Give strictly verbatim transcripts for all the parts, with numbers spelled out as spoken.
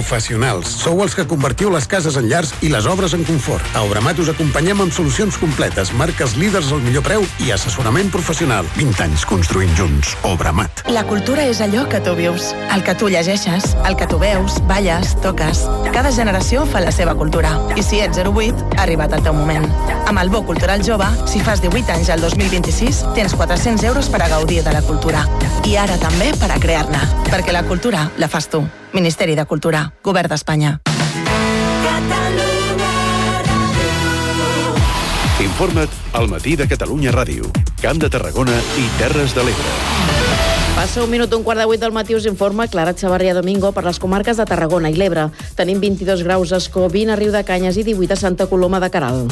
Professionals. Sou els que convertiu les cases en llars i les obres en confort. A Obramat us acompanyem amb solucions completes, marques líders al millor preu i assessorament professional. vint anys construint junts. Obramat. La cultura és allò que tu vius, el que tu llegeixes, el que tu veus, balles, toques. Cada generació fa la seva cultura. I si ets zero vuit, ha arribat el teu moment. Amb el Bo Cultural Jove, si fas divuit anys al dos mil vint-i-sis, tens quatre-cents euros per a gaudir de la cultura. I ara també per a crear-ne. Perquè la cultura la fas tu. Ministeri de Cultura. Govern d'Espanya. Informa't al Matí de Catalunya Ràdio. Camp de Tarragona i Terres de l'Ebre. Passa un minut un quart de vuit del matí, us informa Clara Chavarria Domingo per les comarques de Tarragona i l'Ebre. Tenim vint-i-dos graus a Ascó, vint a Riudecanyes i divuit a Santa Coloma de Queralt.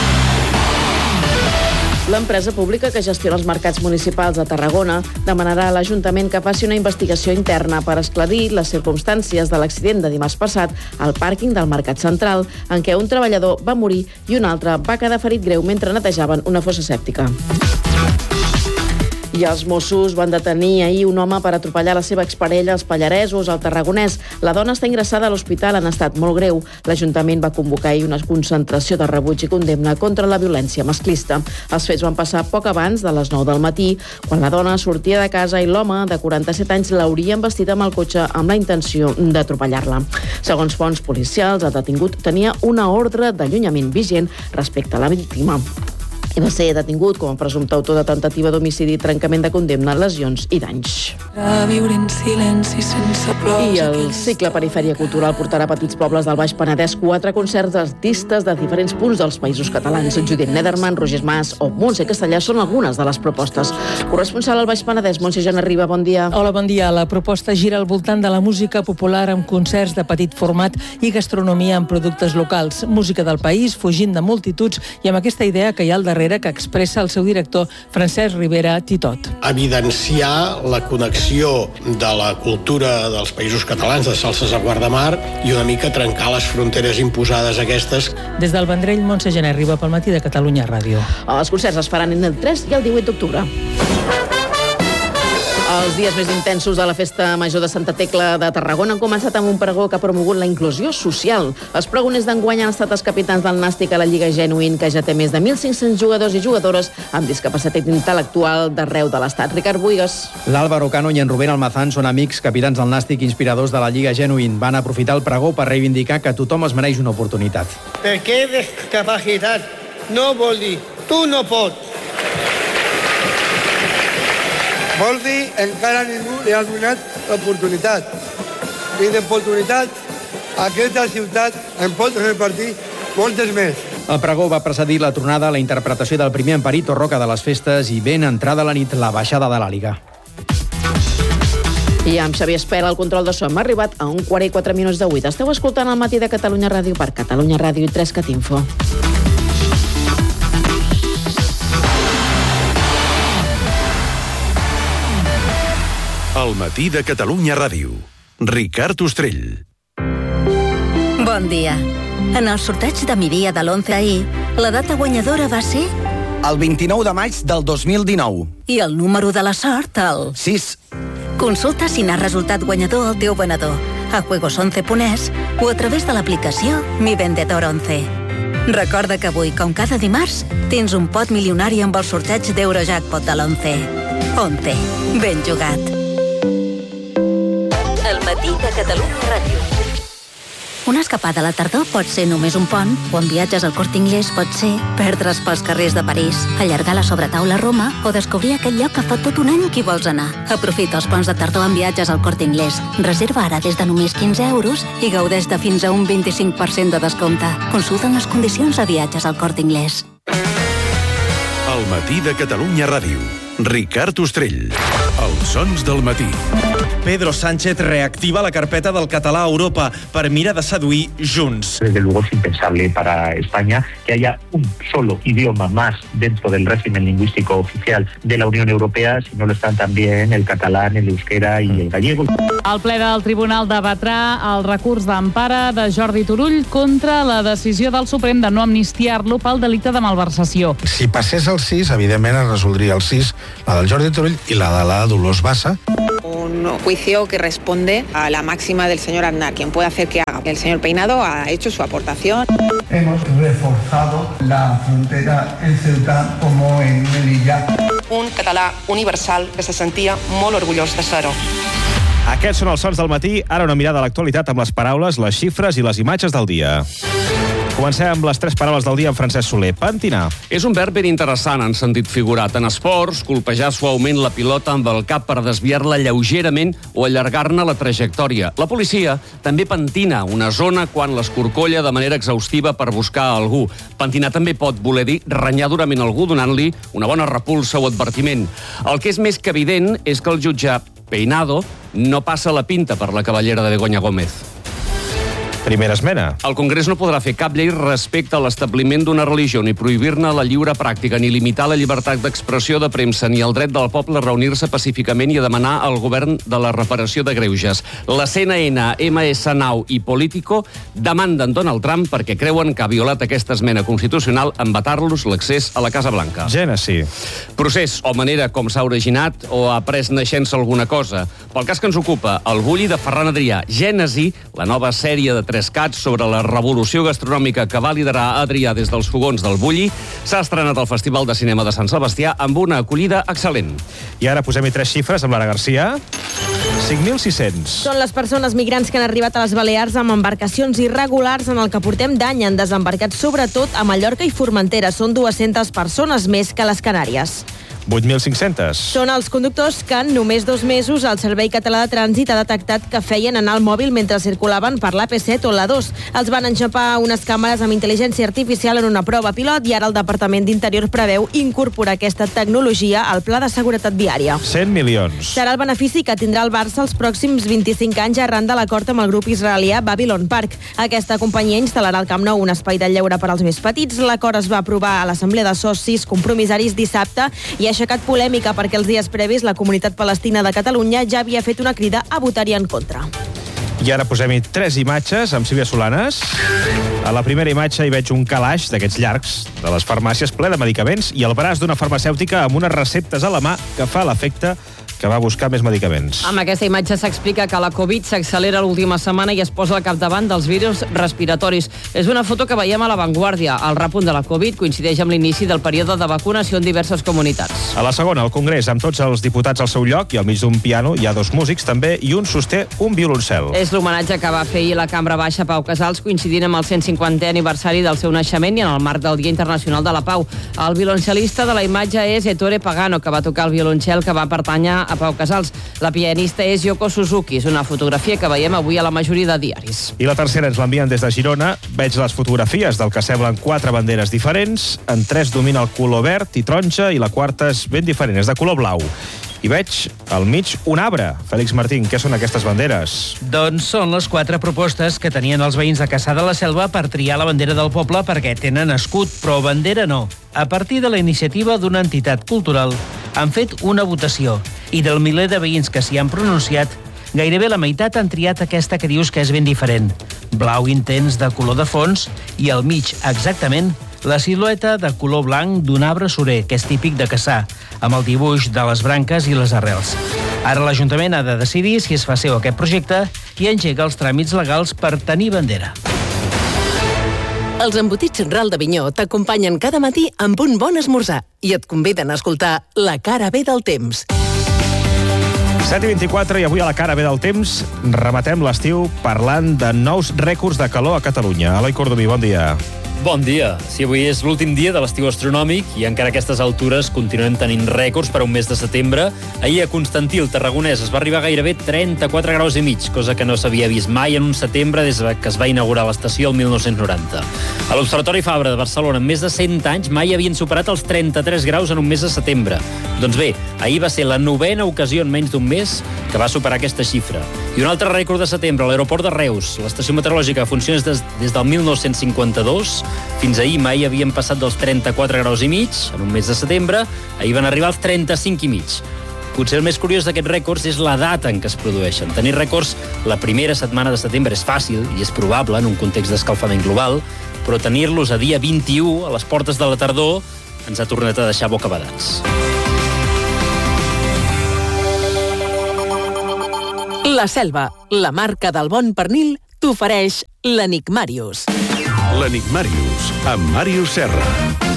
L'empresa pública que gestiona els mercats municipals de Tarragona demanarà a l'Ajuntament que faci una investigació interna per esclarir les circumstàncies de l'accident de dimarts passat al pàrquing del Mercat Central, en què un treballador va morir i un altre va quedar ferit greu mentre netejaven una fossa sèptica. I els Mossos van detenir ahir un home per atropellar la seva exparella als Pallaresos, al Tarragonès. La dona està ingressada a l'hospital en estat molt greu. L'Ajuntament va convocar ahir una concentració de rebuig i condemna contra la violència masclista. Els fets van passar poc abans de les nou del matí, quan la dona sortia de casa i l'home, de quaranta-set anys, l'hauria embestit amb el cotxe amb la intenció d'atropellar-la. Segons fonts policials, el detingut tenia una ordre d'allunyament vigent respecte a la víctima. I va ser detingut com a presumpte autor de tentativa d'homicidi, trencament de condemna, lesions i danys. I el cicle Perifèria Cultural portarà a petits pobles del Baix Penedès quatre concerts d'artistes de diferents punts dels països catalans. Judit Nederman, Roger Mas o Montse Castellà són algunes de les propostes. Corresponsal al Baix Penedès, Montse Jana Riba, bon dia. Hola, bon dia. La proposta gira al voltant de la música popular amb concerts de petit format i gastronomia amb productes locals. Música del país, fugint de multituds i amb aquesta idea que hi ha al darrere que expressa el seu director Francesc Rivera Titot. Evidenciar la connexió de la cultura dels països catalans, de Salses a Guardamar, i una mica trencar les fronteres imposades aquestes. Des del Vendrell, Montse Gené Riba pel Matí de Catalunya Ràdio. Els concerts es faran el tres i el divuit d'octubre. Els dies més intensos de la Festa Major de Santa Tecla de Tarragona han començat amb un pregó que ha promogut la inclusió social. Els pregoners d'enguany han estat els capitans del Nàstic a la Lliga Genuïn, que ja té més de mil cinc-cents jugadors i jugadores amb discapacitat intel·lectual d'arreu de l'Estat. Ricard Buigas. L'Álvaro Cano i en Rubén Almazán són amics, capitans del Nàstic i inspiradors de la Lliga Genuïn. Van aprofitar el pregó per reivindicar que tothom es mereix una oportunitat. Perquè discapacitat no vol dir tu no pots. Vol dir, encara ningú li ha donat l'oportunitat. I d'oportunitat, aquesta ciutat en pot repartir moltes més. El pregó va precedir la tronada, la interpretació del primer emperit o roca de les festes i ben entrada la nit la baixada de l'Àliga. I amb Xavier Espera, el control de so, hem arribat a un quart i quatre minuts de vuit. Esteu escoltant el Matí de Catalunya Ràdio per Catalunya Ràdio i tres Cat Info. El Matí de Catalunya Ràdio. Ricard Ostrell. Bon dia. En el sorteig de mi dia de l'onze ahir, la data guanyadora va ser... el vint-i-nou de maig del dos mil dinou. I el número de la sort, el... sis. Consulta si n'ha resultat guanyador el teu venedor a juegos once punt es o a través de l'aplicació Mi Vendedor once. Recorda que avui, com cada dimarts, tens un pot milionari amb el sorteig d'Eurojackpot de l'once. once. Ben jugat. El Matí de Catalunya Ràdio. Una escapada a la tardor pot ser només un pont, o en viatges al Corte Inglés pot ser perdre's pels carrers de París, allargar la sobretaula a Roma o descobrir aquell lloc que fa tot un any que hi vols anar. Aprofita els ponts de tardor en viatges al Corte Inglés. Reserva ara des de només quinze euros i gaudeix de fins a un vint-i-cinc per cent de descompte. Consulta les condicions a viatges al Corte Inglés. El Matí de Catalunya Ràdio. Ricard Ostrell. Els sons del matí. Pedro Sánchez reactiva la carpeta del català a Europa per mirar de seduir Junts. Desde luego es impensable para España que haya un solo idioma más dentro del régimen lingüístico oficial de la Unión Europea, si no lo están también el catalán, el euskera y el gallego. El ple del Tribunal debatrà el recurs d'empara de Jordi Turull contra la decisió del Suprem de no amnistiar-lo pel delicte de malversació. Si passés el sis, evidentment es resoldria el sis, la del Jordi Turull i la de la Dolors Bassa. un juicio que responde a la máxima del señor Aznar. Quien puede hacer que haga. El señor Peinado ha hecho su aportación. Hemos reforzado la frontera en Ceuta como en Melilla. Un català universal que se sentia molt orgullós de ser-ho. Aquests són els sons del matí. Ara una mirada a l'actualitat amb les paraules, les xifres i les imatges del dia. Comencem amb les tres paraules del dia amb Francesc Soler. Pentinar. És un verb ben interessant en sentit figurat. En esports, colpejar suaument la pilota amb el cap per desviar-la lleugerament o allargar-ne la trajectòria. La policia també pentina una zona quan l'escorcolla de manera exhaustiva per buscar algú. Pentinar també pot voler dir renyar durament algú donant-li una bona repulsa o advertiment. El que és més que evident és que el jutge Peinado no passa la pinta per la cavallera de Begoña Gómez. Primera esmena. El Congrés no podrà fer cap llei respecte a l'establiment d'una religió, ni prohibir-ne la lliure pràctica, ni limitar la llibertat d'expressió de premsa, ni el dret del poble a reunir-se pacíficament i a demanar al govern de la reparació de greuges. La C N N, M S Now i Político demanden Donald Trump perquè creuen que ha violat aquesta esmena constitucional en vetar-los l'accés a la Casa Blanca. Gènesi. Procés o manera com s'ha originat o ha pres naixença alguna cosa. Pel cas que ens ocupa, el bulli de Ferran Adrià. Gènesi, la nova sèrie de tres cats sobre la revolució gastronòmica que va liderar Adrià des dels fogons del Bulli, s'ha estrenat al Festival de Cinema de Sant Sebastià amb una acollida excel·lent. I ara posem-hi tres xifres amb Lara Garcia. cinc mil sis-cents. Són les persones migrants que han arribat a les Balears amb embarcacions irregulars en el que portem d'any. Han desembarcat sobretot a Mallorca i Formentera. Són dues-centes persones més que les Canàries. vuit mil cinc-cents. Són els conductors que en només dos mesos el Servei Català de Trànsit ha detectat que feien anar el mòbil mentre circulaven per l'A P set o l'A dos. Els van enxapar unes càmeres amb intel·ligència artificial en una prova pilot i ara el Departament d'Interior preveu incorporar aquesta tecnologia al Pla de Seguretat Viària. cent milions. Serà el benefici que tindrà el Barça els pròxims vint-i-cinc anys arran de l'acord amb el grup israelià Babylon Park. Aquesta companyia instal·larà al Camp Nou un espai de lleure per als més petits. L'acord es va aprovar a l'Assemblea de Socis Compromissaris dissabte i ha aixecat polèmica perquè els dies previs la comunitat palestina de Catalunya ja havia fet una crida a votar-hi en contra. I ara posem-hi tres imatges amb Sílvia Solanes. A la primera imatge hi veig un calaix d'aquests llargs de les farmàcies ple de medicaments i el braç d'una farmacèutica amb unes receptes a la mà que fa l'efecte que va buscar més medicaments. Amb aquesta imatge s'explica que la Covid s'accelera l'última setmana i es posa al capdavant dels virus respiratoris. És una foto que veiem a La Vanguardia. El repunt de la Covid coincideix amb l'inici del període de vacunació en diverses comunitats. A la segona, el Congrés, amb tots els diputats al seu lloc i al mig d'un piano hi ha dos músics també i un sosté un violoncel. És l'homenatge que va fer ahir la Cambra Baixa Pau Casals coincidint amb el cent cinquantè aniversari del seu naixement i en el marc del Dia Internacional de la Pau. El violoncel·lista de la imatge és Ettore Pagano, que va tocar el violoncel que va pertànyer a Pau Casals. La pianista és Yoko Suzuki. És una fotografia que veiem avui a la majoria de diaris. I la tercera ens l'envien des de Girona. Veig les fotografies del que semblen quatre banderes diferents. En tres domina el color verd i taronja i la quarta és ben diferent, és de color blau. I veig al mig un arbre. Fèlix Martín, què són aquestes banderes? Doncs són les quatre propostes que tenien els veïns de Cassà de la Selva per triar la bandera del poble perquè tenen escut, però bandera no. A partir de la iniciativa d'una entitat cultural han fet una votació i del miler de veïns que s'hi han pronunciat, gairebé la meitat han triat aquesta que dius que és ben diferent. Blau intens de color de fons i al mig, exactament, la silueta de color blanc d'un arbre surer, que és típic de Cassà, amb el dibuix de les branques i les arrels. Ara l'Ajuntament ha de decidir si es fa seu aquest projecte i engega els tràmits legals per tenir bandera. Els embotits Ral d'Avinyó t'acompanyen cada matí amb un bon esmorzar i et conviden a escoltar La cara B del temps. set i vint-i-quatre i avui a La cara B del temps rematem l'estiu parlant de nous rècords de calor a Catalunya. Eloi Cordomí, bon dia. Bon dia. Sí, avui és l'últim dia de l'estiu astronòmic i encara a aquestes altures continuem tenint rècords per a un mes de setembre. Ahir a Constantí, el Tarragonès, es va arribar a gairebé trenta-quatre graus i mig, cosa que no s'havia vist mai en un setembre des que es va inaugurar l'estació el mil nou-cents noranta. A l'Observatori Fabra de Barcelona, en més de cent anys, mai havien superat els trenta-tres graus en un mes de setembre. Doncs bé, ahir va ser la novena ocasió en menys d'un mes que va superar aquesta xifra. I un altre rècord de setembre, a l'aeroport de Reus. L'estació meteorològica funciona des, des del mil nou-cents cinquanta-dos. Fins ahir mai havien passat dels trenta-quatre graus i mig en un mes de setembre. Ahir van arribar als trenta-cinc i mig. Potser el més curiós d'aquests rècords és la data en què es produeixen. Tenir rècords la primera setmana de setembre és fàcil i és probable en un context d'escalfament global, però tenir-los a dia vint-i-u, a les portes de la tardor, ens ha tornat a deixar bocabadats. La Selva, la marca del bon pernil, t'ofereix l'Enigmàrius. L'Enigmàrius, amb Màrius Serra.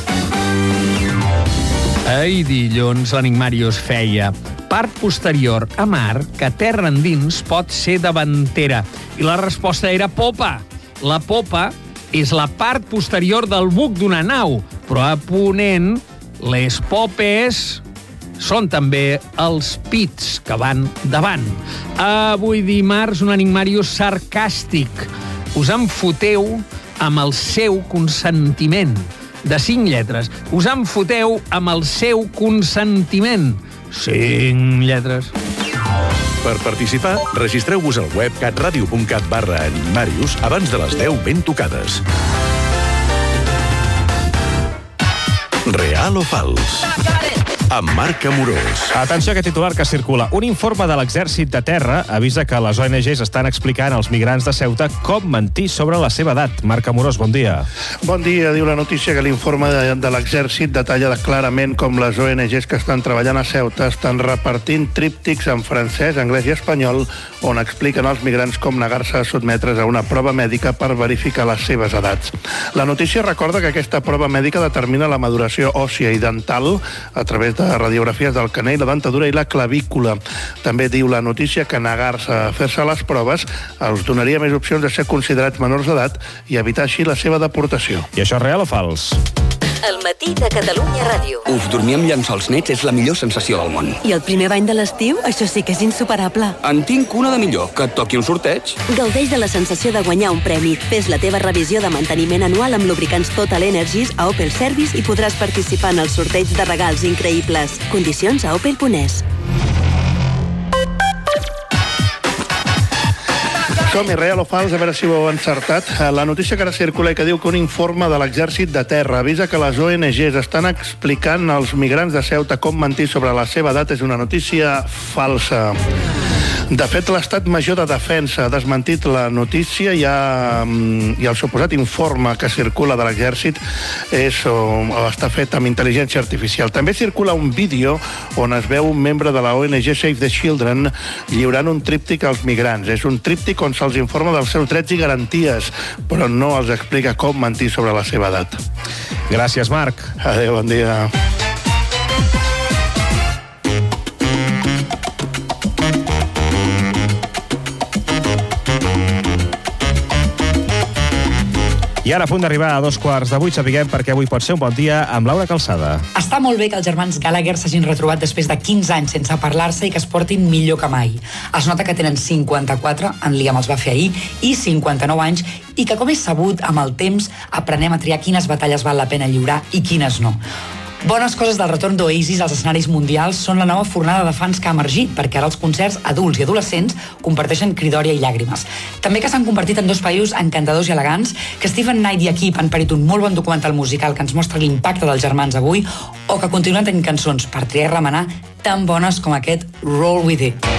Ahir dilluns l'Enigmàrius feia part posterior a mar que terra endins pot ser davantera. I la resposta era popa. La popa és la part posterior del buc d'una nau, però a ponent les popes són també els pits que van davant. Avui dimarts, un Enigmàrius sarcàstic. Us en foteu amb el seu consentiment. De cinc lletres. Us en foteu amb el seu consentiment. Cinc lletres. Per participar, registreu-vos al web catradio punt cat barra Enigmàrius abans de les deu ben tocades. Real o fals? Amb Marc Amorós. Atenció a aquest titular que circula. Un informe de l'Exèrcit de Terra avisa que les O N Ges estan explicant als migrants de Ceuta com mentir sobre la seva edat. Marc Amorós, bon dia. Bon dia. Diu la notícia que l'informe de, de l'Exèrcit detalla clarament com les O N Ges que estan treballant a Ceuta estan repartint tríptics en francès, anglès i espanyol on expliquen als migrants com negar-se a sotmetre's a una prova mèdica per verificar les seves edats. La notícia recorda que aquesta prova mèdica determina la maduració òssia i dental a través de radiografies del canell, la dentadura i la clavícula. També diu la notícia que negar-se a fer-se les proves els donaria més opcions de ser considerats menors d'edat i evitar així la seva deportació. I això és real o fals? El matí de Catalunya Ràdio. Uf, dormir amb llençols nets és la millor sensació del món. I el primer bany de l'estiu, això sí que és insuperable. En tinc una de millor, que et toqui un sorteig. Gaudeix de la sensació de guanyar un premi. Fes la teva revisió de manteniment anual amb lubricants Total Energies a Opel Service i podràs participar en el sorteig de regals increïbles. Condicions a opel punt es. Som-hi, real o fals, a veure si ho heu encertat. La notícia que ara circula i que diu que un informe de l'Exèrcit de Terra avisa que les O N Ges estan explicant als migrants de Ceuta com mentir sobre la seva edat és una notícia falsa. De fet, l'Estat Major de Defensa ha desmentit la notícia i, ha, i el suposat informe que circula de l'Exèrcit és, o, o està fet amb intel·ligència artificial. També circula un vídeo on es veu un membre de la O N G Save the Children lliurant un tríptic als migrants. És un tríptic on se'ls informa dels seus drets i garanties, però no els explica com mentir sobre la seva edat. Gràcies, Marc. Adéu, bon dia. I ara, a punt d'arribar a dos quarts de vuit, sapiguem perquè avui pot ser un bon dia amb Laura Calçada. Està molt bé que els germans Gallagher s'hagin retrobat després de quinze anys sense parlar-se i que es portin millor que mai. Es nota que tenen cinquanta-quatre, en Liam els va fer ahir, i cinquanta-nou anys, i que, com és sabut, amb el temps aprenem a triar quines batalles val la pena lliurar i quines no. Bones coses del retorn d'Oasis als escenaris mundials són la nova fornada de fans que ha emergit, perquè ara els concerts adults i adolescents comparteixen cridòria i llàgrimes. També que s'han convertit en dos països encantadors i elegants, que Stephen Knight i equip han parit un molt bon documental musical que ens mostra l'impacte dels germans avui, o que continuen tenint cançons per triar i remenar tan bones com aquest Roll With It.